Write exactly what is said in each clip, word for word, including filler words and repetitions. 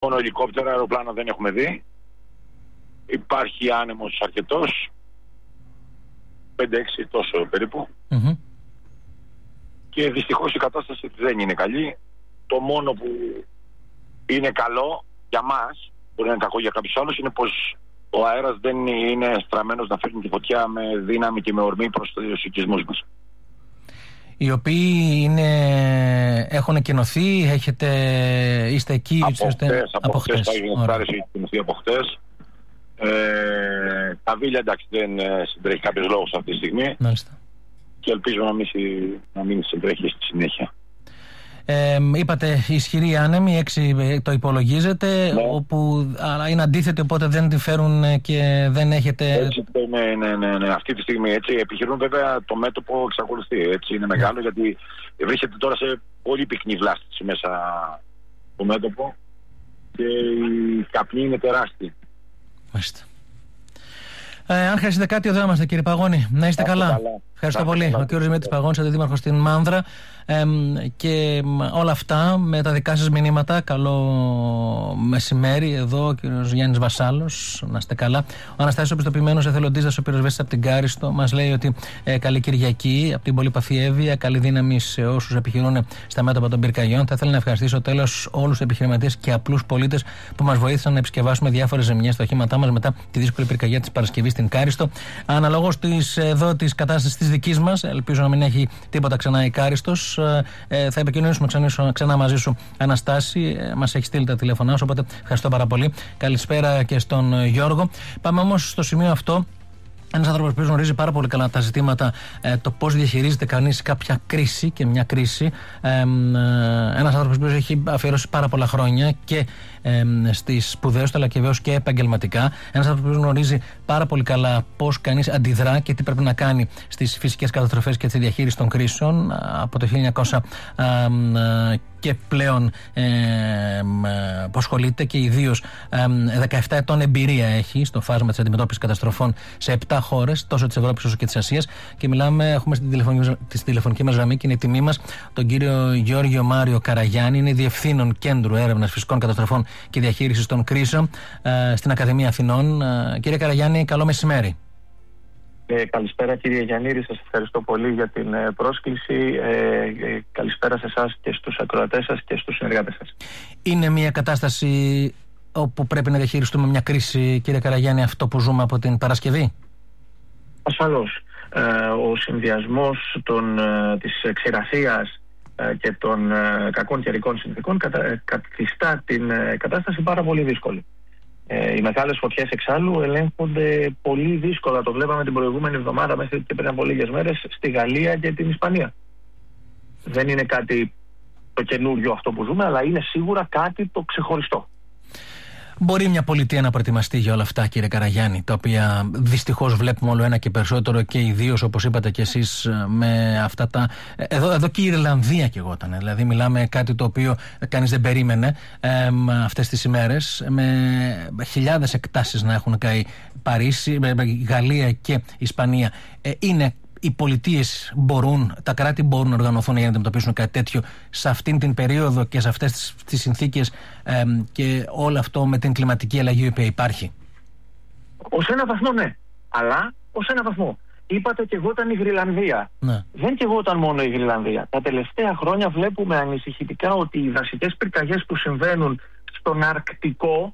μόνο ελικόπτερα, αεροπλάνα δεν έχουμε δει. Υπάρχει άνεμος αρκετός, πέντε έξι τόσο περίπου. Mm-hmm. Και δυστυχώς η κατάσταση δεν είναι καλή. Το μόνο που είναι καλό για μας, μπορεί να είναι κακό για κάποιους άλλους, είναι πως ο αέρας δεν είναι στραμμένος να φέρνει τη φωτιά με δύναμη και με ορμή προς τους οικισμούς μας. Οι οποίοι είναι, έχουν εκκοινωθεί, έχετε, είστε εκεί... Από χτες, από χτες, θα γίνει εκκοινωθεί από χτες. Ε, τα Βίλια, εντάξει, δεν συντρέχει κάποιος λόγος αυτή τη στιγμή. Μάλιστα. Και ελπίζω να μην, να μην συντρέχει στη συνέχεια. Ε, είπατε ισχυρή άνεμη, έξι το υπολογίζετε, ναι. όπου, αλλά είναι αντίθετη, οπότε δεν τη φέρουν και δεν έχετε... Έτσι, ναι, ναι, ναι, ναι, αυτή τη στιγμή έτσι επιχειρούν. Βέβαια το μέτωπο εξακολουθεί, έτσι είναι μεγάλο, ναι. γιατί βρίσκεται τώρα σε πολύ πυκνή βλάστηση μέσα το μέτωπο και η καπνή είναι τεράστια. Μάλιστα. Ε, αν χρειάζεται κάτι, εδώ είμαστε, κύριε Παγώνη. Να είστε καλά. καλά. Ευχαριστώ Ά, πολύ. Καλά. Ο κύριος Δημήτρης Παγώνης, αντιδήμαρχος στην Μάνδρα. Ε, και όλα αυτά με τα δικά σας μηνύματα. Καλό μεσημέρι. Εδώ ο κύριος Γιάννης Βασάλος. Να είστε καλά. Ο Αναστάσιος, ο πιστοποιημένος εθελοντής δασοπυροσβέστης από την Κάριστο, μας λέει ότι ε, καλή Κυριακή από την Πολύπαθη Εύβοια. Καλή δύναμη σε όσους επιχειρούν στα μέτωπα των πυρκαγιών. Θα ήθελα να ευχαριστήσω τέλος όλους τους επιχειρηματίες και απλούς πολίτες που μας βοήθησαν να επισκευάσουμε διάφορες ζημιές στα οχήματά μας μετά τη δύσκολη πυρκαγιά της Παρασκευής στην Κάριστο. Αναλόγως της, εδώ της κατάστασης της δικής μας, ελπίζω να μην έχει τίποτα ξανά η Κάριστος. Ε, θα επικοινωνήσουμε ξανά, ξανά μαζί σου, Αναστάση. Ε, μας έχει στείλει τα τηλέφωνά σου, οπότε ευχαριστώ πάρα πολύ. Καλησπέρα και στον Γιώργο. Πάμε όμως στο σημείο αυτό. Ένας άνθρωπος που γνωρίζει πάρα πολύ καλά τα ζητήματα, ε, το πώς διαχειρίζεται κανείς κάποια κρίση και μια κρίση. Ε, ε, ένας άνθρωπος που έχει αφιερώσει πάρα πολλά χρόνια και ε, στις σπουδές του, αλλά και βέβαιως και επαγγελματικά. Ένας άνθρωπος που γνωρίζει πάρα πολύ καλά πώς κανείς αντιδρά και τι πρέπει να κάνει στις φυσικές καταστροφές και τη διαχείριση των κρίσεων από το χίλια εννιακόσια ε, ε, και πλέον ε, ε, που ασχολείται και ιδίως ε, δεκαεπτά ετών εμπειρία έχει στο φάσμα της αντιμετώπισης καταστροφών σε επτά χώρες, τόσο της Ευρώπης όσο και της Ασίας. Και μιλάμε, έχουμε στην τηλεφωνική, στη τηλεφωνική μας γραμμή και είναι η τιμή μας τον κύριο Γιώργιο Μάριο Καραγιάννη, είναι διευθύνων Κέντρου Έρευνας Φυσικών Καταστροφών και Διαχείρισης των Κρίσεων ε, στην Ακαδημία Αθηνών. Ε, κύριε Καραγιάννη, καλό μεσημέρι. Ε, καλησπέρα κύριε Γιαννήρη, σας ευχαριστώ πολύ για την ε, πρόσκληση. Ε, ε, καλησπέρα σε εσάς και στους ακροατές σας και στους συνεργάτες σας. Είναι μια κατάσταση όπου πρέπει να διαχειριστούμε μια κρίση, κύριε Καραγιάννη, αυτό που ζούμε από την Παρασκευή? Ασφαλώς. Ε, ο συνδυασμός των, ε, της ξηρασίας ε, και των ε, κακών καιρικών συνθήκων κατα, καθιστά την ε, κατάσταση πάρα πολύ δύσκολη. Ε, οι μεγάλες φωτιές εξάλλου ελέγχονται πολύ δύσκολα. Το βλέπαμε την προηγούμενη εβδομάδα μέχρι και πριν από λίγες μέρες στη Γαλλία και την Ισπανία. Δεν είναι κάτι το καινούριο αυτό που ζούμε, αλλά είναι σίγουρα κάτι το ξεχωριστό. Μπορεί μια πολιτεία να προετοιμαστεί για όλα αυτά, κύριε Καραγιάννη, τα οποία δυστυχώς βλέπουμε όλο ένα και περισσότερο και ιδίως, όπως είπατε κι εσείς, με αυτά τα... Εδώ, εδώ και η Ιρλανδία κι εγώ ήταν. Δηλαδή μιλάμε κάτι το οποίο κανείς δεν περίμενε ε, αυτές τις ημέρες, με χιλιάδες εκτάσεις να έχουν καεί. Παρίσι, Γαλλία και Ισπανία. Ε, είναι... Οι πολιτείες μπορούν, τα κράτη μπορούν να οργανωθούν για να αντιμετωπίσουν κάτι τέτοιο σε αυτήν την περίοδο και σε αυτές τις, τις συνθήκες ε, και όλο αυτό με την κλιματική αλλαγή η οποία υπάρχει? Ως ένα βαθμό ναι, αλλά ως ένα βαθμό. Είπατε και εγώ ήταν η Γρυλανδία. Ναι. Δεν και εγώ ήταν μόνο η Γρυλανδία. Τα τελευταία χρόνια βλέπουμε ανησυχητικά ότι οι δασικές πυρκαγιές που συμβαίνουν στον Αρκτικό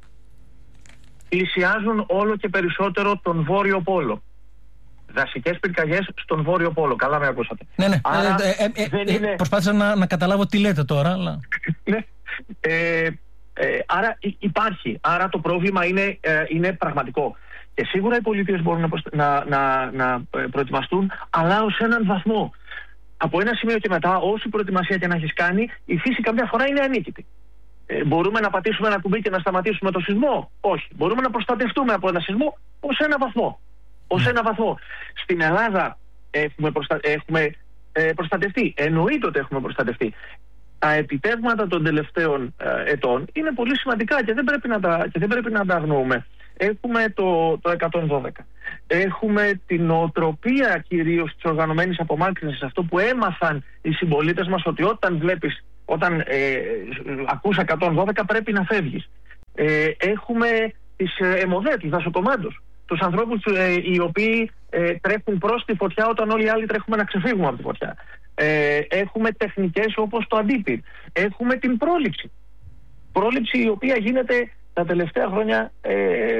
πλησιάζουν όλο και περισσότερο τον Βόρειο Πόλο. Δασικές πυρκαγιές στον Βόρειο Πόλο. Καλά με ακούσατε. Ναι, ναι. Άρα, ε, ε, ε, δεν ε, είναι... Προσπάθησα να, να καταλάβω τι λέτε τώρα. Αλλά... ναι. Ε, ε, άρα υπάρχει. Άρα το πρόβλημα είναι, ε, είναι πραγματικό. Και σίγουρα οι πολιτείες μπορούν να, να, να προετοιμαστούν, αλλά ως έναν βαθμό. Από ένα σημείο και μετά, όση προετοιμασία και να έχεις κάνει, η φύση καμιά φορά είναι ανίκητη. Ε, μπορούμε να πατήσουμε ένα κουμπί και να σταματήσουμε το σεισμό? Όχι. Μπορούμε να προστατευτούμε από ένα σεισμό ως ένα βαθμό. Ως ένα βαθμό. Στην Ελλάδα έχουμε, προστα... έχουμε ε, προστατευτεί. Εννοείται ότι έχουμε προστατευτεί. Τα επιτεύγματα των τελευταίων ε, ετών είναι πολύ σημαντικά και δεν πρέπει να τα, και δεν πρέπει να τα αγνοούμε. Έχουμε το, το εκατόν δώδεκα. Έχουμε την νοοτροπία κυρίως της οργανωμένης απομάκρυνσης. Αυτό που έμαθαν οι συμπολίτες μας, ότι όταν βλέπεις, όταν ε, ακούς εκατόν δώδεκα πρέπει να φεύγεις. Ε, έχουμε τις ε, ΕΜΟΔΕ, τους δασοκομάντους, τους ανθρώπους ε, οι οποίοι ε, τρέχουν προς τη φωτιά όταν όλοι οι άλλοι τρέχουμε να ξεφύγουμε από τη φωτιά. Ε, έχουμε τεχνικές όπως το αντίπυρ. Έχουμε την πρόληψη. Πρόληψη η οποία γίνεται τα τελευταία χρόνια ε,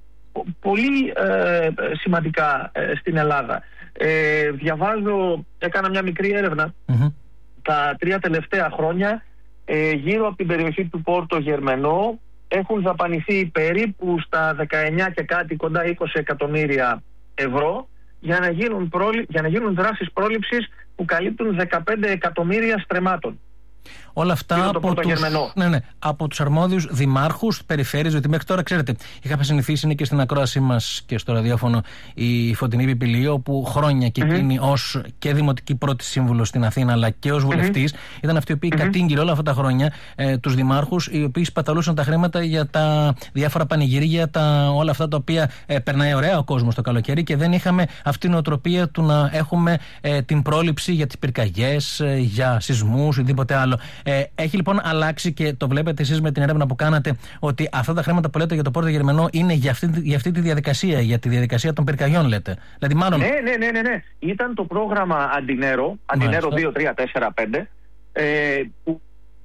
πολύ ε, σημαντικά ε, στην Ελλάδα. Ε, διαβάζω, έκανα μια μικρή έρευνα mm-hmm. τα τρία τελευταία χρόνια ε, γύρω από την περιοχή του Πόρτο Γερμενό έχουν δαπανηθεί περίπου στα δεκαεννιά και κάτι, κοντά είκοσι εκατομμύρια ευρώ για να γίνουν, πρόλη, για να γίνουν δράσεις πρόληψης που καλύπτουν δεκαπέντε εκατομμύρια στρεμμάτων. Όλα αυτά από τους, ναι, ναι, από τους αρμόδιους δημάρχους, περιφέρειες, γιατί μέχρι τώρα, ξέρετε, είχαμε συνηθίσει, είναι και στην ακρόασή μας και στο ραδιόφωνο η Φωτεινή Πιπηλίου, όπου χρόνια και mm-hmm. εκείνη ως και δημοτική πρώτη σύμβουλος στην Αθήνα, αλλά και ως βουλευτής, mm-hmm. ήταν αυτοί οι οποίοι mm-hmm. κατήγγειλε όλα αυτά τα χρόνια ε, τους δημάρχους, οι οποίοι σπαταλούσαν τα χρήματα για τα διάφορα πανηγύρια, τα, όλα αυτά τα οποία ε, περνάει ωραία ο κόσμος το καλοκαίρι και δεν είχαμε αυτή την οτροπία του να έχουμε ε, την πρόληψη για τις πυρκαγιές, ε, για σεισμούς, οτιδήποτε άλλο. Ε, έχει λοιπόν αλλάξει και το βλέπετε εσείς με την έρευνα που κάνατε ότι αυτά τα χρήματα που λέτε για το Πόρτο Γερμενό είναι για αυτή, για αυτή τη διαδικασία, για τη διαδικασία των πυρκαγιών, λέτε. Δηλαδή, μάλλον... Ναι, ναι, ναι, ναι, ναι. Ήταν το πρόγραμμα Αντινέρο, Αντινέρο δύο, τρία, τέσσερα, πέντε, ε, που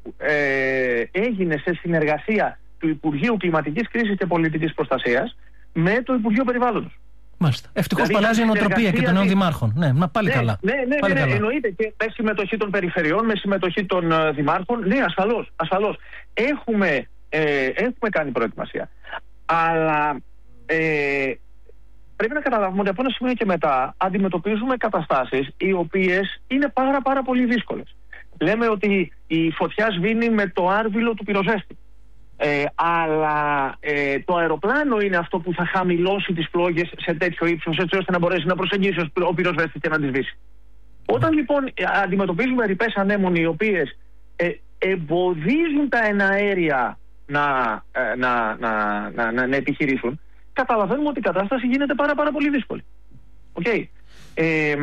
ε, έγινε σε συνεργασία του Υπουργείου Κλιματικής Κρίσης και Πολιτικής Προστασίας με το Υπουργείο Περιβάλλοντος. Μάλιστα. Ευτυχώς δηλαδή, παλάζει η νοοτροπία και των νέων δημάρχων. Ναι, να πάλι ναι, καλά. Ναι, ναι, πάλι ναι, ναι, καλά. εννοείται και με συμμετοχή των περιφερειών, με συμμετοχή των uh, δημάρχων. Ναι, ασφαλώς, ασφαλώς. Έχουμε, ε, έχουμε κάνει προετοιμασία. Αλλά ε, πρέπει να καταλάβουμε ότι από ένα σημείο και μετά αντιμετωπίζουμε καταστάσεις οι οποίες είναι πάρα πάρα πολύ δύσκολες. Λέμε ότι η φωτιά σβήνει με το άρβιλο του πυροσβέστη. Ε, αλλά ε, το αεροπλάνο είναι αυτό που θα χαμηλώσει τις φλόγες σε τέτοιο ύψος έτσι ώστε να μπορέσει να προσεγγίσει ο πυροσβέστης και να τις σβήσει. Όταν λοιπόν αντιμετωπίζουμε ρηπές ανέμων οι οποίες ε, εμποδίζουν τα εναέρια να, ε, να, να, να, να, να επιχειρήσουν, καταλαβαίνουμε ότι η κατάσταση γίνεται πάρα πάρα πολύ δύσκολη. Okay. Ε,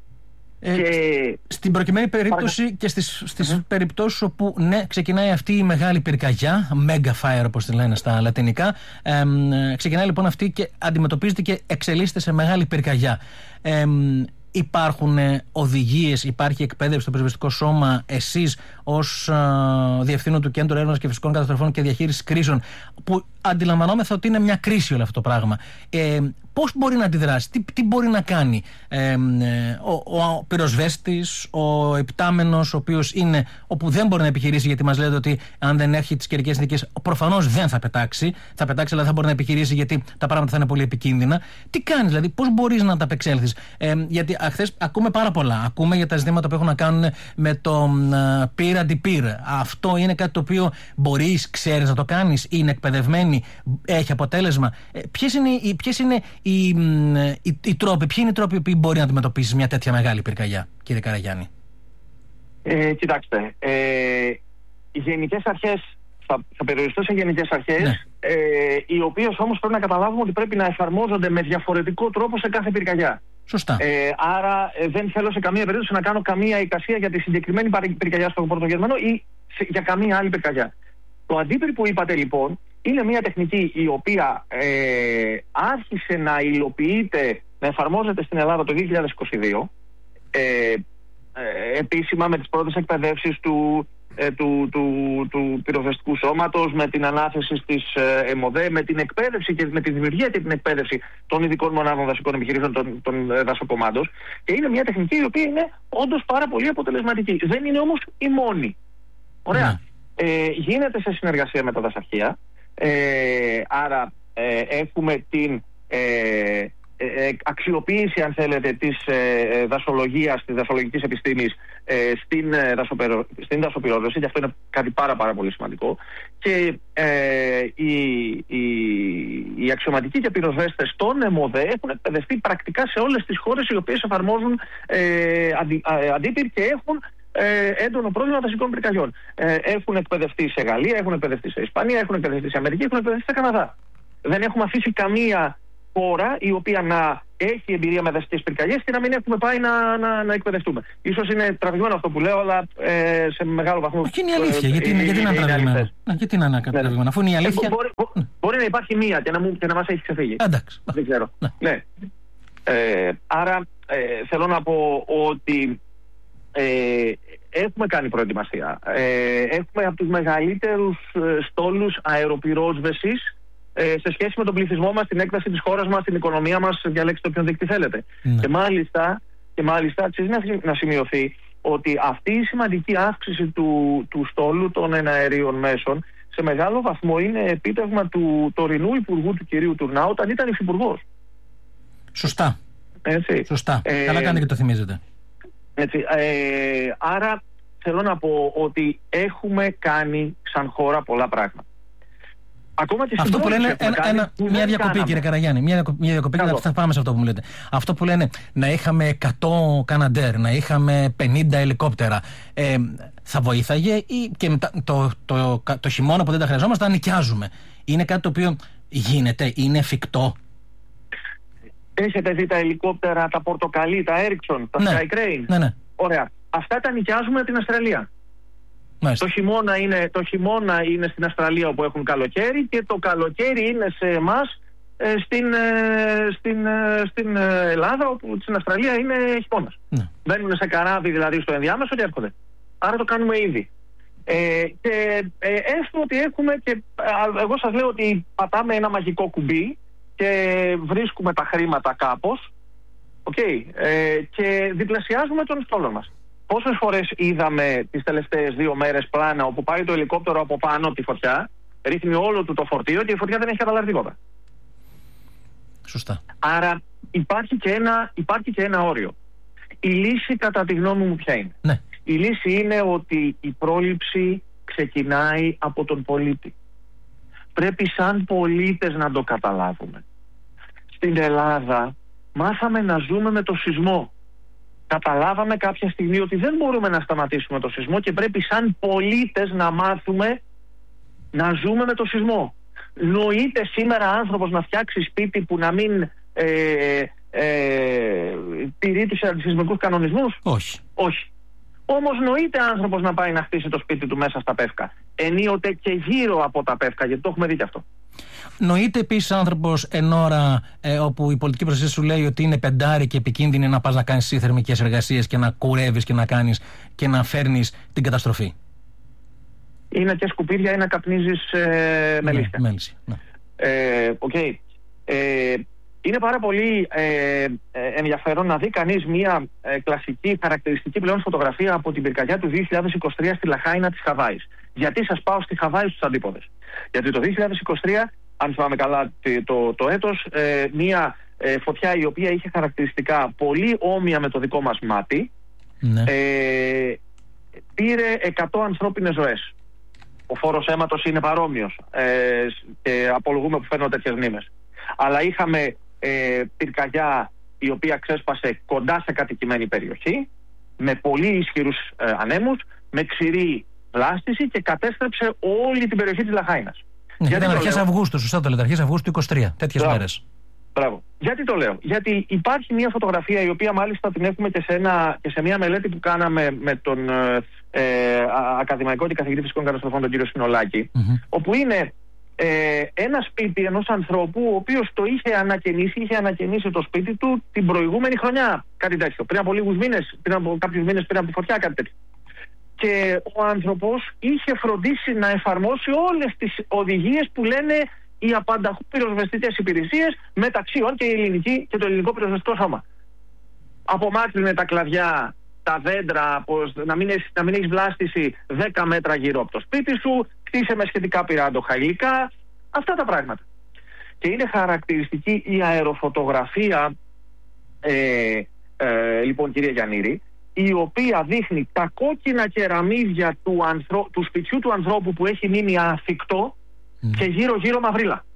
Ε, και... Στην προκειμένη περίπτωση Παρακά. και στις, στις mm-hmm. περιπτώσεις όπου ναι, ξεκινάει αυτή η μεγάλη πυρκαγιά, mega fire όπως τη λένε στα λατινικά, ε, ξεκινάει λοιπόν αυτή και αντιμετωπίζεται και εξελίσσεται σε μεγάλη πυρκαγιά. Ε, Υπάρχουν οδηγίες, υπάρχει εκπαίδευση στο πυροσβεστικό σώμα, εσείς ως uh, διευθύνων του Κέντρου Έρευνας και Φυσικών Καταστροφών και Διαχείρισης Κρίσεων, που αντιλαμβανόμεθα ότι είναι μια κρίση όλο αυτό το πράγμα. Ε, πώς μπορεί να αντιδράσει, τι, τι μπορεί να κάνει ε, ο, ο πυροσβέστης, ο υπτάμενος, ο οποίος είναι όπου δεν μπορεί να επιχειρήσει, γιατί μας λέτε ότι αν δεν έχει τις καιρικές συνθήκες προφανώς δεν θα πετάξει, θα πετάξει αλλά δεν θα μπορεί να επιχειρήσει γιατί τα πράγματα θα είναι πολύ επικίνδυνα. Τι κάνεις δηλαδή, πώς μπορείς να τα απεξέλθεις? Ε, γιατί χθες ακούμε πάρα πολλά, ακούμε για τα ζητήματα που έχουν να κάνουν με το peer αντι-peer. Αυτό είναι κάτι το οποίο μπορείς, ξέρεις να το κάνεις, είναι εκπαιδευμένη, έχει αποτέλεσμα? Ε, ποιες είναι, ποιες είναι οι, οι, οι τρόποι, ποιοι είναι οι τρόποι που μπορεί να αντιμετωπίσει μια τέτοια μεγάλη πυρκαγιά, κύριε Καραγιάννη? Ε, κοιτάξτε, ε, οι γενικές αρχές, θα, θα περιοριστώ σε γενικές αρχές, ναι. ε, οι οποίες όμως πρέπει να καταλάβουμε ότι πρέπει να εφαρμόζονται με διαφορετικό τρόπο σε κάθε πυρκαγιά. Σωστά. Ε, άρα ε, δεν θέλω σε καμία περίπτωση να κάνω καμία εικασία για τη συγκεκριμένη πυρκαγιά στο Πόρτο Γερμενό ή σε, για καμία άλλη πυρκαγιά. Το αντίπυρ που είπατε λοιπόν είναι μια τεχνική η οποία ε, άρχισε να υλοποιείται, να εφαρμόζεται στην Ελλάδα το δύο χιλιάδες είκοσι δύο ε, ε, επίσημα με τις πρώτες εκπαιδεύσεις του, ε, του, του, του πυροσβεστικού σώματος, με την ανάθεση στις ε, ΕΜΟΔΕ, με την εκπαίδευση και με τη δημιουργία και την εκπαίδευση των ειδικών μονάδων δασικών επιχειρήσεων των, των ε, δασοκομάντων, και είναι μια τεχνική η οποία είναι όντως πάρα πολύ αποτελεσματική. Δεν είναι όμως η μόνη. Ωραία. Mm. Ε, γίνεται σε συνεργασία με τα δασαρχεία. Ε, άρα ε, έχουμε την ε, ε, αξιοποίηση, αν θέλετε, της ε, δασολογίας, της δασολογικής επιστήμης ε, στην, ε, δασοπερο, στην δασοπυρόσβεση, και αυτό είναι κάτι πάρα πάρα πολύ σημαντικό. Και ε, οι, οι, οι αξιωματικοί και πυροσβέστες των ΕΜΟΔΕ έχουν εκπαιδευτεί πρακτικά σε όλες τις χώρες οι οποίες εφαρμόζουν ε, αντι, ε, αντίπυρ και έχουν Ε, έντονο πρόβλημα δασικών πυρκαγιών. Ε, έχουν εκπαιδευτεί σε Γαλλία, έχουν εκπαιδευτεί σε Ισπανία, έχουν εκπαιδευτεί σε Αμερική, έχουν εκπαιδευτεί σε Καναδά. Δεν έχουμε αφήσει καμία χώρα η οποία να έχει εμπειρία με δασικές πυρκαγιές και να μην έχουμε πάει να, να, να εκπαιδευτούμε. Ίσως είναι τραβηγμένο αυτό που λέω, αλλά ε, σε μεγάλο βαθμό. Όχι, είναι η αλήθεια. Ε, γιατί, ε, γιατί, είναι τραβηγμένο. Γιατί είναι τραβηγμένο, ναι. Αφού είναι η αλήθεια. Ε, μπορεί, ναι. μπορεί να υπάρχει μία και να, μου, και να μας έχει ξεφύγει. Εντάξει. Δεν ξέρω. Ναι. Ναι. Ε, άρα ε, θέλω να πω ότι ε, έχουμε κάνει προετοιμασία. Ε, έχουμε από τους μεγαλύτερους στόλους αεροπυρόσβεσης σε σχέση με τον πληθυσμό μας, την έκταση της χώρας μας, την οικονομία μας, διαλέξτε όποιον δείκτη θέλετε. Ναι. Και μάλιστα, και μάλιστα αξίζει να σημειωθεί ότι αυτή η σημαντική αύξηση του, του στόλου των εναερίων μέσων σε μεγάλο βαθμό είναι επίτευγμα του τωρινού υπουργού του κυρίου Τουρνάου όταν ήταν υφυπουργός. Σωστά. Έτσι. Σωστά. Ε, Καλά κάνετε και το θυμίζετε. Έτσι. Ε, άρα θέλω να πω ότι έχουμε κάνει σαν χώρα πολλά πράγματα. Ακόμα και αυτό που λένε ένα, ένα, που μια διακοπή, κάναμε. Κύριε Καραγιάννη, μια, μια διακοπή και θα πάμε σε αυτό που μου λέτε. Αυτό που λένε να είχαμε εκατό Καναντέρ, να είχαμε πενήντα ελικόπτερα, ε, θα βοήθαγε ή και μετά, το, το, το, το χειμώνα που δεν τα χρειαζόμαστε, να νοικιάζουμε. Είναι κάτι το οποίο γίνεται, είναι εφικτό. Έχετε δει τα ελικόπτερα, τα πορτοκαλί, τα Ericsson, τα ναι. Sky Crane. Ναι, ναι. Ωραία. Αυτά τα νοικιάζουμε από την Αυστραλία. Το χειμώνα, είναι, το χειμώνα είναι στην Αυστραλία όπου έχουν καλοκαίρι και το καλοκαίρι είναι σε εμάς ε, στην, ε, στην, ε, στην Ελλάδα, όπου στην Αυστραλία είναι χειμώνας. Ναι. Μπαίνουν σε καράβι δηλαδή στο ενδιάμεσο και έρχονται. Άρα το κάνουμε ήδη. Ε, και ε, έστω ότι έχουμε και ε, εγώ σας λέω ότι πατάμε ένα μαγικό κουμπί και βρίσκουμε τα χρήματα κάπως, okay, ε, και διπλασιάζουμε τον στόλο μας. Πόσες φορές είδαμε τις τελευταίες δύο μέρες πλάνα όπου πάει το ελικόπτερο από πάνω τη φωτιά, ρίχνει όλο του το φορτίο και η φωτιά δεν έχει καταλάβει τίποτα. Σωστά. Άρα υπάρχει και ένα, υπάρχει και ένα όριο. Η λύση κατά τη γνώμη μου ποια είναι? Ναι. Η λύση είναι ότι η πρόληψη ξεκινάει από τον πολίτη. Πρέπει σαν πολίτες να το καταλάβουμε. Στην Ελλάδα μάθαμε να ζούμε με το σεισμό. Καταλάβαμε κάποια στιγμή ότι δεν μπορούμε να σταματήσουμε το σεισμό και πρέπει σαν πολίτες να μάθουμε να ζούμε με το σεισμό. Νοείται σήμερα άνθρωπος να φτιάξει σπίτι που να μην ε, ε, τηρεί τους αντισεισμικούς κανονισμούς? Όχι. Όχι. Όμως νοείται άνθρωπος να πάει να χτίσει το σπίτι του μέσα στα Πεύκα. Ενίοτε και γύρω από τα Πεύκα, γιατί το έχουμε δει και αυτό. Νοείται επίσης άνθρωπος εν ώρα ε, όπου η πολιτική προστασία σου λέει ότι είναι πεντάρι και επικίνδυνη να πας να κάνεις εσύ θερμικές εργασίες και να κουρεύεις και να κάνεις και να φέρνεις την καταστροφή? Είναι και σκουπίδια ή να καπνίζεις ε, μελίσια. Ναι, μέλισσα, ναι. Ε, okay. ε, είναι πάρα πολύ ε, ενδιαφέρον να δει κανείς μια ε, κλασική χαρακτηριστική πλέον φωτογραφία από την πυρκαγιά του δύο χιλιάδες είκοσι τρία στη Λαχάινα της Χαβάης. Γιατί σας πάω στη Χαβάη στους αντίποδες? Γιατί το δύο χιλιάδες είκοσι τρία, αν θυμάμαι καλά το, το έτος, ε, μια ε, φωτιά η οποία είχε χαρακτηριστικά πολύ όμοια με το δικό μας μάτι, ναι. ε, πήρε εκατό ανθρώπινες ζωές. Ο φόρος αίματος είναι παρόμοιος ε, και απολογούμε που φέρνω τέτοιες μνήμες. Αλλά είχαμε ε, πυρκαγιά η οποία ξέσπασε κοντά σε κατοικημένη περιοχή, με πολύ ισχυρούς ε, ανέμους, με ξηρή βλάστηση και κατέστρεψε όλη την περιοχή της Λαχάινας. Ναι, ήταν αρχές Αυγούστου, σωστά το λέτε, αρχές Αυγούστου είκοσι τρία, τέτοιες Μπράβο. μέρες. Μπράβο. Γιατί το λέω? Γιατί υπάρχει μια φωτογραφία η οποία μάλιστα την έχουμε και σε, ένα, και σε μια μελέτη που κάναμε με τον ε, ακαδημαϊκό και καθηγητή φυσικών καταστροφών τον κύριο Συνολάκη, mm-hmm. όπου είναι ε, ένα σπίτι ενός ανθρώπου ο οποίος το είχε ανακαινήσει, είχε ανακαινήσει το σπίτι του την προηγούμενη χρονιά, κάτι τέτοιο, πριν από λίγους μήνες, πριν από κάποιους μήνες πριν από τη φωτιά, κάτι τέτοιο. Και ο άνθρωπος είχε φροντίσει να εφαρμόσει όλες τις οδηγίες που λένε οι απανταχού πυροσβεστικές υπηρεσίες, μεταξύ ών και, η ελληνική, και το ελληνικό πυροσβεστικό σώμα. Απομάκρυνε τα κλαδιά, τα δέντρα, πως, να, μην έχεις, να μην έχεις βλάστηση δέκα μέτρα γύρω από το σπίτι σου, χτίσε με σχετικά πυράντοχα υλικά, αυτά τα πράγματα. Και είναι χαρακτηριστική η αεροφωτογραφία, ε, ε, λοιπόν κυρία Γιαννήρη, η οποία δείχνει τα κόκκινα κεραμίδια του, ανθρω... του σπιτιού του ανθρώπου που έχει μείνει αφικτό mm. και γύρω γύρω μαυρίλα.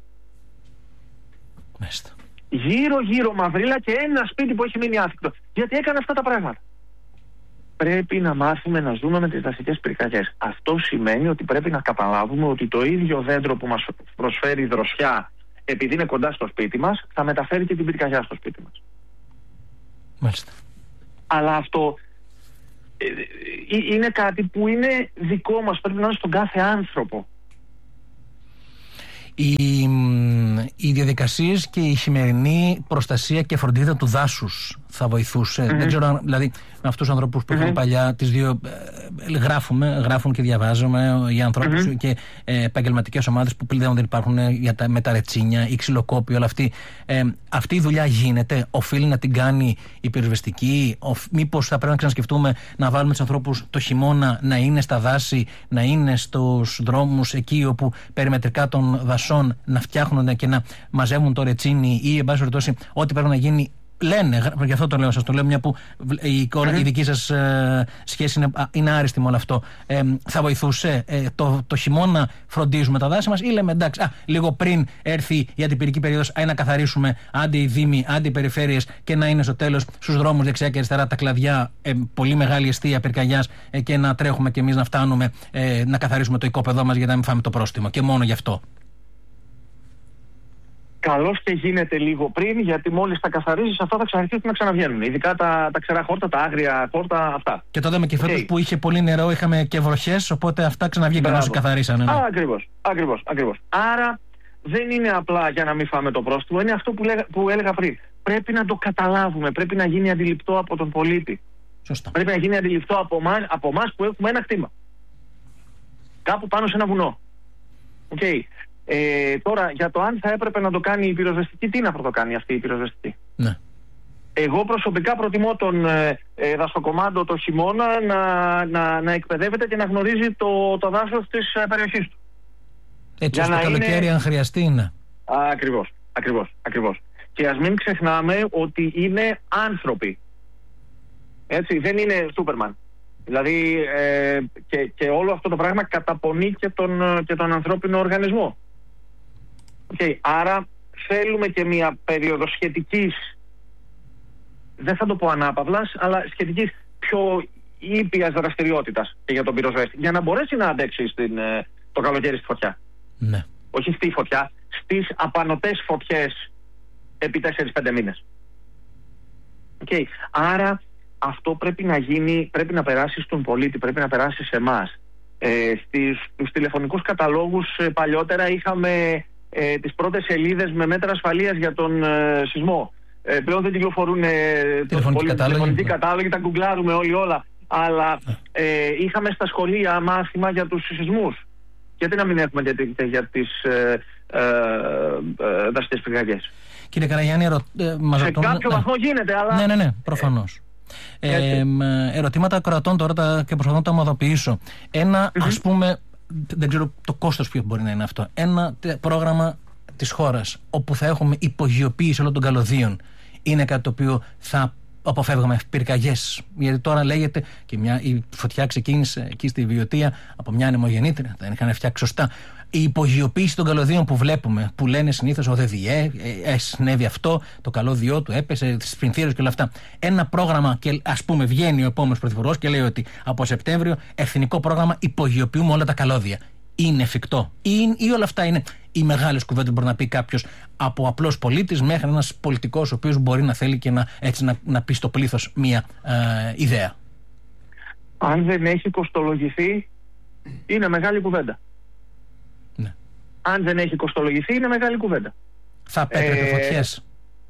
Μέστα. Γύρω γύρω μαυρίλα και ένα σπίτι που έχει μείνει άφικτο. Γιατί έκανε αυτά τα πράγματα. Πρέπει να μάθουμε να ζούμε με τις δασικές πυρκαγιές. Αυτό σημαίνει ότι πρέπει να καταλάβουμε ότι το ίδιο δέντρο που μας προσφέρει δροσιά επειδή είναι κοντά στο σπίτι μας, θα μεταφέρει και την πυρκαγιά στο σπίτι μας. Μάλιστα. Αλλά αυτό ε, ε, είναι κάτι που είναι δικό μας, πρέπει να είναι στον κάθε άνθρωπο. Οι, οι διαδικασίες και η σημερινή προστασία και φροντίδα του δάσους θα βοηθούσε. Mm-hmm. Δεν ξέρω, δηλαδή με αυτούς τους ανθρώπους που είχαμε mm-hmm. παλιά, τις δύο ε, γράφουμε, γράφουν και διαβάζουμε οι ανθρώπους mm-hmm. και ε, επαγγελματικές ομάδες που πλέον δεν υπάρχουν ε, για τα, με τα ρετσίνια, η ξυλοκόπη, όλα αυτή. Ε, αυτή η δουλειά γίνεται, οφείλει να την κάνει η πυροσβεστική, οφ, μήπως θα πρέπει να ξανασκεφτούμε να βάλουμε τους ανθρώπους το χειμώνα να είναι στα δάση, να είναι στους δρόμους εκεί όπου περιμετρικά των δασών να φτιάχνουν και να μαζεύουν το ρετσίνι ή εν πάση περιπτώσει ό,τι πρέπει να γίνει. Λένε, γι' αυτό το λέω, σας το λέω, μια που η, mm-hmm. η δική σας ε, σχέση είναι, είναι άριστη με όλο αυτό. Ε, θα βοηθούσε ε, το, το χειμώνα φροντίζουμε τα δάση μας ή λέμε εντάξει, α, λίγο πριν έρθει η αντιπυρική περίοδος, α, να καθαρίσουμε άντε οι δήμοι, άντε οι περιφέρειες και να είναι στο τέλος στους δρόμους δεξιά και αριστερά τα κλαδιά, ε, πολύ μεγάλη εστία πυρκαγιάς ε, και να τρέχουμε κι εμείς να φτάνουμε ε, να καθαρίσουμε το οικόπεδό μας για να μην φάμε το πρόστιμο και μόνο γι' αυτό. Καλώς και γίνεται λίγο πριν, γιατί μόλις τα καθαρίζεις αυτά θα ξαναρχίσουν να ξαναβγαίνουν. Ειδικά τα, τα ξερά χόρτα, τα άγρια χόρτα, αυτά. Και το είδαμε και φέτος okay. που είχε πολύ νερό, είχαμε και βροχές, οπότε αυτά ξαναβγήκαν όσο καθαρίσανε. Ναι. Α, ακριβώς, ακριβώς, ακριβώς. Άρα δεν είναι απλά για να μην φάμε το πρόστιμο, είναι αυτό που, λέγα, που έλεγα πριν. Πρέπει να το καταλάβουμε, πρέπει να γίνει αντιληπτό από τον πολίτη. Σωστά. Πρέπει να γίνει αντιληπτό από εμάς από που έχουμε ένα κτήμα. Κάπου πάνω σε ένα βουνό. Okay. Ε, τώρα, για το αν θα έπρεπε να το κάνει η πυροσβεστική, τι να πρωτοκάνει αυτή η πυροσβεστική. Ναι. Εγώ προσωπικά προτιμώ τον ε, ε, δασοκομάντο το χειμώνα να, να, να εκπαιδεύεται και να γνωρίζει το, το δάσος της ε, περιοχής του. Έτσι ώστε το καλοκαίρι είναι... αν χρειαστεί είναι. Ακριβώς, ακριβώς, ακριβώς. Και ας μην ξεχνάμε ότι είναι άνθρωποι. Έτσι, δεν είναι Σούπερμαν. Δηλαδή ε, και, και όλο αυτό το πράγμα καταπονεί και τον, και τον ανθρώπινο οργανισμό. Okay, άρα θέλουμε και μια περίοδο σχετικής, δεν θα το πω ανάπαυλας, αλλά σχετικής πιο ήπιας δραστηριότητας και για τον πυροσβέστη, για να μπορέσει να αντέξει στην, το καλοκαίρι στη φωτιά. Ναι. Όχι στη φωτιά, στις απανωτές φωτιές επί τέσσερις πέντε μήνες. Okay, άρα αυτό πρέπει να γίνει, πρέπει να περάσει στον πολίτη, πρέπει να περάσει σε εμάς. Ε, στις, στους τηλεφωνικούς καταλόγους ε, παλιότερα είχαμε ε, τις πρώτες σελίδες με μέτρα ασφαλείας για τον ε, σεισμό. Ε, πλέον δεν κυκλοφορούν ε, τηλεφωνικοί κατάλογοι, τα γκουγκλάρουμε όλοι όλα. Αλλά ε, είχαμε στα σχολεία μάθημα για τους σεισμούς. Γιατί να μην έχουμε για, για τις ε, ε, ε, δασικές πυρκαγιές. Κύριε Καραγιάννη, ερω... ε, μας σε ρωτούν... κάποιο ναι. βαθμό γίνεται, αλλά... Ναι, ναι, ναι, προφανώς. Ε, ε, ερωτήματα κρατών τώρα και προσπαθώ να τα ομαδοποιήσω. Ένα, mm-hmm. ας πούμε, δεν ξέρω το κόστος ποιο μπορεί να είναι αυτό. Ένα πρόγραμμα της χώρας όπου θα έχουμε υπογειοποίηση όλων των καλωδίων είναι κάτι το οποίο θα αποφεύγαμε πυρκαγιές. Γιατί τώρα λέγεται και μια, η φωτιά ξεκίνησε εκεί στη Βιωτία από μια ανεμογεννήτρια, δεν είχαν φτιάξει σωστά. Η υπογειοποίηση των καλωδίων που βλέπουμε, που λένε συνήθως ο ΔΔΕ, ε, ε, συνέβη αυτό, το καλώδιό του έπεσε, τις πινθύρες και όλα αυτά. Ένα πρόγραμμα, και ας πούμε βγαίνει ο επόμενος πρωθυπουργός και λέει ότι από Σεπτέμβριο εθνικό πρόγραμμα υπογειοποιούμε όλα τα καλώδια. Είναι εφικτό? Ή, ή όλα αυτά είναι οι μεγάλες κουβέντες που μπορεί να πει κάποιος, από απλός πολίτης μέχρι ένας πολιτικός ο οποίος μπορεί να θέλει και να, έτσι, να, να πει στο πλήθος μία ε, ιδέα? Αν δεν έχει κοστολογηθεί, είναι μεγάλη κουβέντα. Ναι. Αν δεν έχει κοστολογηθεί, είναι μεγάλη κουβέντα. Θα απέτρεπε ε, φωτιές?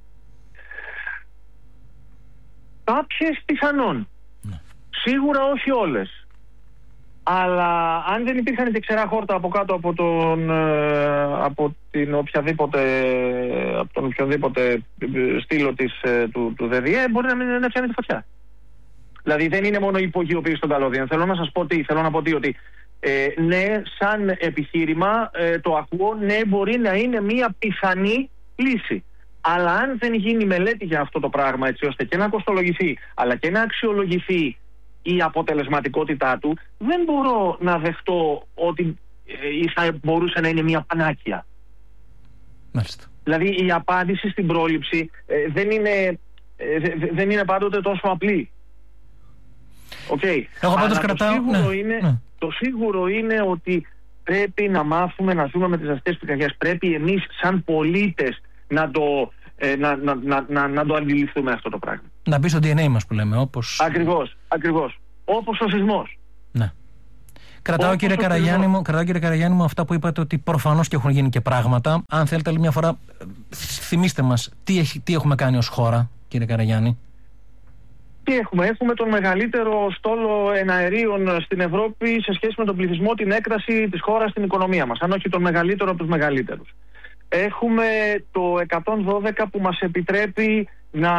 Κάποιες πιθανόν. Ναι. Σίγουρα όχι όλες. Αλλά αν δεν υπήρχαν και ξερά χόρτα από κάτω από τον, από την οποιαδήποτε, από τον οποιοδήποτε στήλο της, του, του ΔΔΕ, μπορεί να μην να πιάνει τη φωτιά. Δηλαδή δεν είναι μόνο η υπογειοποίηση των καλώδιων. Θέλω να σας πω τι, θέλω να πω τι, ότι ε, ναι, σαν επιχείρημα ε, το ακούω, ναι, μπορεί να είναι μια πιθανή λύση. Αλλά αν δεν γίνει μελέτη για αυτό το πράγμα, έτσι ώστε και να κοστολογηθεί, αλλά και να αξιολογηθεί η αποτελεσματικότητά του, δεν μπορώ να δεχτώ ότι ε, θα μπορούσε να είναι μια πανάκια. Μάλιστα. Δηλαδή η απάντηση στην πρόληψη ε, δεν, είναι, ε, δε, δεν είναι πάντοτε τόσο απλή. Okay. Εγώ πάντως κρατάω... το, σίγουρο ναι, είναι, ναι. το σίγουρο είναι ότι πρέπει να μάθουμε να ζούμε με τις αστές πυρκαγιές. Πρέπει εμείς σαν πολίτες να το, ε, να, να, να, να, να το αντιληφθούμε αυτό το πράγμα. Να μπει στο ντι εν έι μας που λέμε. Όπως... Ακριβώς, ακριβώς. Όπως ο σεισμός. Ναι. Κρατάω κύριε, Καραγιάννη μου, κρατάω κύριε Καραγιάννη μου αυτά που είπατε, ότι προφανώς και έχουν γίνει και πράγματα. Αν θέλετε άλλη μια φορά, θυμίστε μας τι, έχει, τι έχουμε κάνει ως χώρα, κύριε Καραγιάννη. Τι έχουμε, έχουμε τον μεγαλύτερο στόλο εναερίων στην Ευρώπη σε σχέση με τον πληθυσμό, την έκταση της χώρας στην οικονομία μας, αν όχι τον μεγαλύτερο από τους μεγαλύτερους. Έχουμε το εκατόν δώδεκα που μας επιτρέπει να,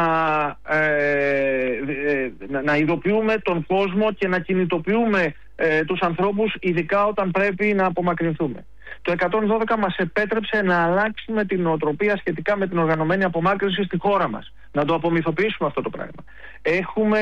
ε, να, να ειδοποιούμε τον κόσμο και να κινητοποιούμε ε, τους ανθρώπους, ειδικά όταν πρέπει να απομακρυνθούμε. Το εκατόν δώδεκα μας επέτρεψε να αλλάξουμε την νοοτροπία σχετικά με την οργανωμένη απομάκρυνση στη χώρα μας. Να το απομυθοποιήσουμε αυτό το πράγμα. Έχουμε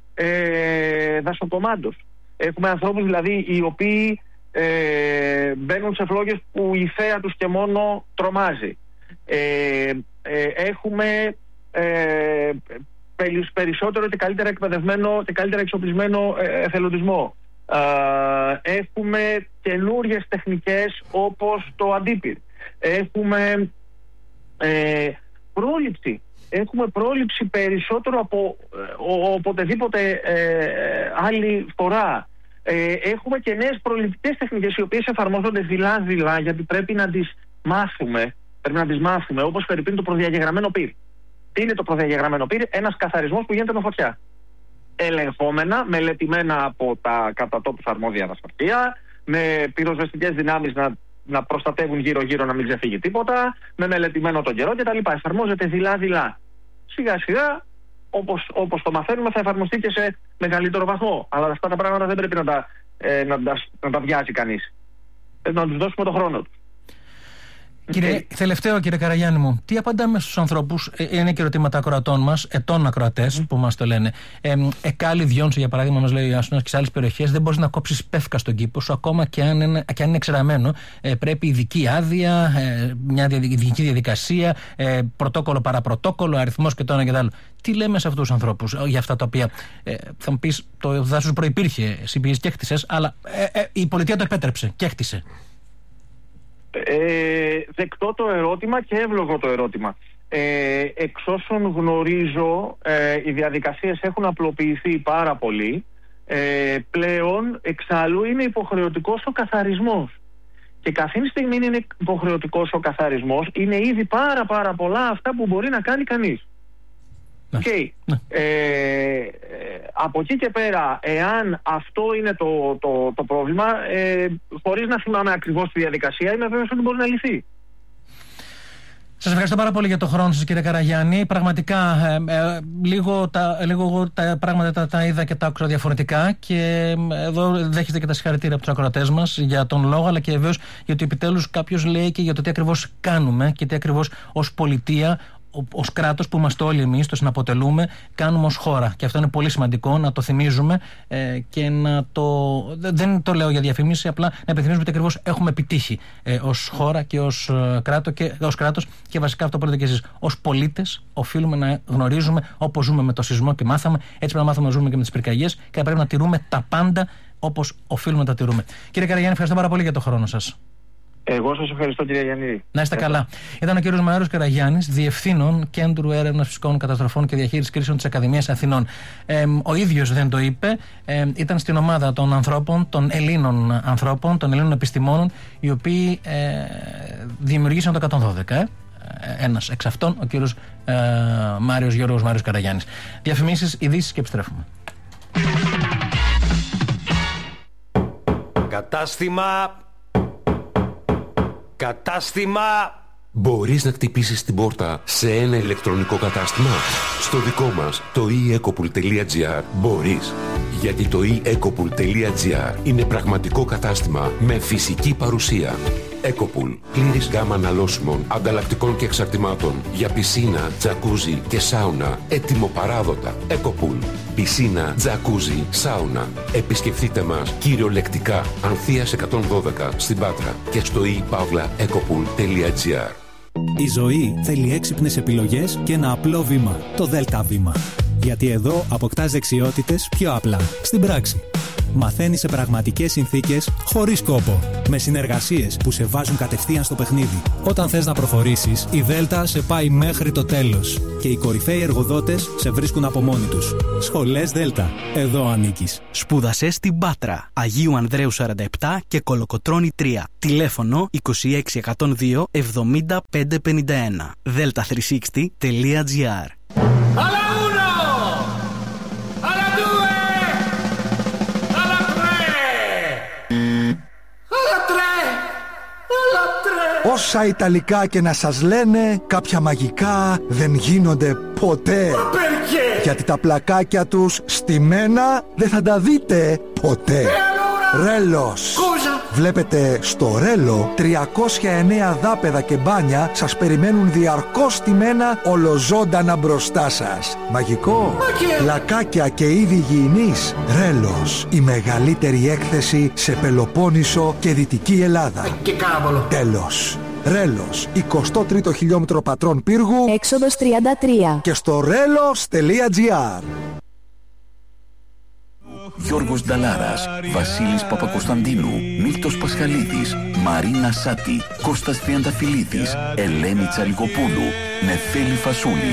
ε, δασοκομάντος. Έχουμε ανθρώπους δηλαδή οι οποίοι ε, μπαίνουν σε φλόγες που η θέα τους και μόνο τρομάζει. Ε, ε, έχουμε ε, περισσότερο και καλύτερα εκπαιδευμένο και καλύτερα εξοπλισμένο ε, εθελοντισμό. Uh, έχουμε καινούριες τεχνικές όπως το αντίπυρ. Έχουμε ε, πρόληψη. Έχουμε πρόληψη περισσότερο από ε, οποτεδήποτε ε, άλλη φορά. Ε, έχουμε και νέες προληπτικές τεχνικές οι οποίες εφαρμόζονται δειλά-δειλά, γιατί πρέπει να τις μάθουμε. Πρέπει να τις μάθουμε, όπως φερειπίν το προδιαγεγραμμένο πυρ. Τι είναι το προδιαγεγραμμένο πυρ? Ένας καθαρισμός που γίνεται με φωτιά. Ελεγχόμενα, μελετημένα από τα κατά τόπους αρμόδια δασαρτεία, με πυροσβεστικές δυνάμεις να, να προστατεύουν γύρω-γύρω να μην ξεφύγει τίποτα, με μελετημένο τον καιρό κτλ. Εφαρμόζεται δειλά-δειλά. Σιγά-σιγά, όπως, όπως το μαθαίνουμε, θα εφαρμοστεί και σε μεγαλύτερο βαθμό. Αλλά αυτά τα πράγματα δεν πρέπει να τα, ε, να, να, να τα βιάζει κανείς. Πρέπει να τους δώσουμε τον χρόνο τους. Κύριε, okay. Τελευταίο κύριε Καραγιάννη μου, τι απαντάμε στους ανθρώπους, ε, είναι και ερωτήματα ακροατών μας, ετών ακροατές mm. που μας το λένε. Ε, Εκάλη Διόνσο για παράδειγμα μας λέει ο Αστυνός και σε άλλες περιοχές δεν μπορείς να κόψεις πεύκα στον κήπο σου ακόμα και αν είναι, και αν είναι εξεραμένο. Ε, πρέπει ειδική άδεια, ε, μια ειδική διαδικασία, ε, πρωτόκολλο παραπρωτόκολλο, αριθμός και το ένα και το άλλο. Τι λέμε σε αυτούς τους ανθρώπους για αυτά τα οποία ε, θα μου πεις το δάσος προϋπήρχε, εσύ πήγες και έκτισες, αλλά ε, ε, η πολιτεία το επέτρεψε και έκτισε. Ε, δεκτό το ερώτημα και εύλογο το ερώτημα. Ε, εξ όσων γνωρίζω, ε, οι διαδικασίες έχουν απλοποιηθεί πάρα πολύ. Ε, πλέον, εξάλλου, είναι υποχρεωτικός ο καθαρισμός. Και καθήν στιγμή είναι υποχρεωτικός ο καθαρισμός, είναι ήδη πάρα πάρα πολλά αυτά που μπορεί να κάνει κανείς. Ναι. Okay. Ναι. Ε, ε, από εκεί και πέρα, εάν αυτό είναι το, το, το πρόβλημα, ε, χωρίς να θυμάμαι ακριβώς τη διαδικασία, είμαι βέβαιος ότι μπορεί να λυθεί. Σας ευχαριστώ πάρα πολύ για τον χρόνο σας κύριε Καραγιάννη. Πραγματικά ε, ε, λίγο, τα, λίγο τα πράγματα τα, τα είδα και τα άκουσα διαφορετικά και εδώ δέχεστε και τα συγχαρητήρια από τους ακροατές μας για τον λόγο, αλλά και βεβαίως γιατί επιτέλους κάποιος λέει και για το τι ακριβώς κάνουμε και τι ακριβώς ως πολιτεία, ως κράτος που είμαστε όλοι εμείς, το συναποτελούμε, κάνουμε ως χώρα. Και αυτό είναι πολύ σημαντικό να το θυμίζουμε ε, και να το. Δεν το λέω για διαφήμιση, απλά να επιθυμίζουμε ότι ακριβώς έχουμε επιτύχει ε, ως χώρα και ως, ε, κράτο και, ως κράτος και βασικά αυτό που λέτε και εσείς. Ως πολίτες οφείλουμε να γνωρίζουμε όπως ζούμε με το σεισμό και μάθαμε, έτσι πρέπει να μάθουμε να ζούμε και με τις πυρκαγιές και πρέπει να τηρούμε τα πάντα όπως οφείλουμε να τα τηρούμε. Κύριε Καραγιάννη, ευχαριστώ πάρα πολύ για τον χρόνο σας. Εγώ σας ευχαριστώ κύριε Γιάννη. Να είστε καλά. Ήταν ο κύριος Μαριος Καραγιάννης, Διευθύνων Κέντρου Έρευνας Φυσικών Καταστροφών και Διαχείρισης Κρίσεων της Ακαδημίας Αθηνών. Ε, ο ίδιος δεν το είπε, ε, ήταν στην ομάδα των ανθρώπων, των Ελλήνων ανθρώπων, των Ελλήνων επιστημόνων, οι οποίοι ε, δημιουργήσαν το εκατόν δώδεκα. Ε. Ένας εξ αυτών, ο κύριος ε, Μάριος Γιώργος Μάριος Καραγιάννης. Διαφημίσεις, ειδήσεις και επιστρέφουμε. Κατάστημα... Κατάστημα... Μπορείς να χτυπήσεις την πόρτα σε ένα ηλεκτρονικό κατάστημα? Στο δικό μας, το e ecopool τελεία gr, μπορείς. Γιατί το e ecopool τελεία gr είναι πραγματικό κατάστημα με φυσική παρουσία. Ecopool, πλήρης γάμα αναλώσιμων, ανταλλακτικών και εξαρτημάτων για πισίνα, τζακούζι και σάουνα, έτοιμο παράδοτα. Ecopool, πισίνα, τζακούζι, σάουνα. Επισκεφτείτε μας κυριολεκτικά Ανθείας εκατόν δώδεκα στην Πάτρα και στο e παύλα ecopool τελεία gr. Η ζωή θέλει έξυπνες επιλογές και ένα απλό βήμα, το ΔΕΛΤΑ βήμα. Γιατί εδώ αποκτάς δεξιότητες πιο απλά, στην πράξη. Μαθαίνεις σε πραγματικές συνθήκες, χωρίς κόπο. Με συνεργασίες που σε βάζουν κατευθείαν στο παιχνίδι. Όταν θες να προχωρήσεις, η Δέλτα σε πάει μέχρι το τέλος. Και οι κορυφαίοι εργοδότες σε βρίσκουν από μόνοι τους. Σχολές Δέλτα. Εδώ ανήκεις. Σπούδασε στην Πάτρα. Αγίου Ανδρέου σαράντα επτά και Κολοκοτρώνη τρία. Τηλέφωνο είκοσι έξι εκατόν δύο εβδομήντα πέντε πενήντα ένα. δέλτα τριακόσια εξήντα τελεία τζι άρ. Όσα Ιταλικά και να σας λένε, κάποια μαγικά δεν γίνονται ποτέ. Γιατί τα πλακάκια τους στημένα δεν θα τα δείτε ποτέ. Ρέλος. Βλέπετε, στο Ρέλο τριακόσια εννέα δάπεδα και μπάνια σας περιμένουν διαρκώς στημένα ολοζώντανα μπροστά σας. Μαγικό. Πλακάκια και είδη υγιεινής. Ρέλος. Η μεγαλύτερη έκθεση σε Πελοπόννησο και Δυτική Ελλάδα. Τέλος. Ρέλος, εικοστό τρίτο χιλιόμετρο Πατρών Πύργου, έξοδος τριάντα τρία. Και στο ρέλος τελεία τζι άρ. Γιώργος Νταλάρας, Βασίλης Παπακοσταντίνου, Μίλτος Πασχαλίδης, Μαρίνα Σάτη, Κώστας Τριανταφυλλίδης, Ελένη Τσαλικοπούλου, Νεφέλη Φασούλη.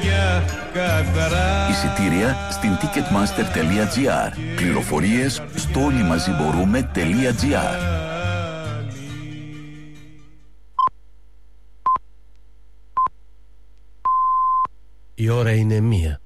Εισιτήρια στην ticketmaster τελεία τζι άρ. Πληροφορίες στο όλοιμαζιμπορούμε τελεία τζι άρ. Η ώρα είναι μία.